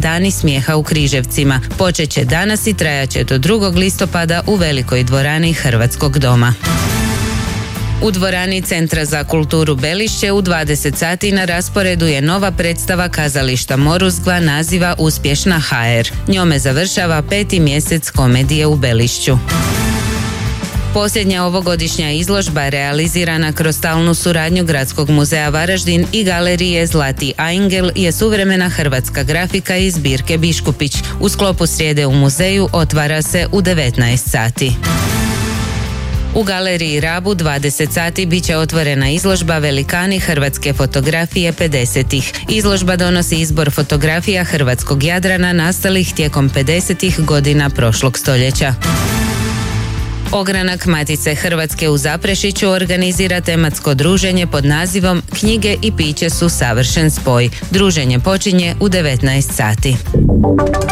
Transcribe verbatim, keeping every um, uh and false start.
Dani smijeha u Križevcima. Počet će danas i trajaće do drugog listopada u velikoj dvorani Hrvatskog doma. U dvorani Centra za kulturu Belišće u dvadeset sati na rasporedu je nova predstava kazališta Moruzgva naziva Uspješna ha er. Njome završava peti mjesec komedije u Belišću. Posljednja ovogodišnja izložba realizirana kroz stalnu suradnju Gradskog muzeja Varaždin i galerije Zlati Angel je suvremena hrvatska grafika iz zbirke Biškupić. U sklopu srijede u muzeju otvara se u devetnaest sati. U galeriji Rabu dvadeset sati bit će otvorena izložba Velikani hrvatske fotografije pedesetih. Izložba donosi izbor fotografija hrvatskog Jadrana nastalih tijekom pedesetih godina prošlog stoljeća. Ogranak Matice Hrvatske u Zaprešiću organizira tematsko druženje pod nazivom Knjige i piće su savršen spoj. Druženje počinje u devetnaest sati.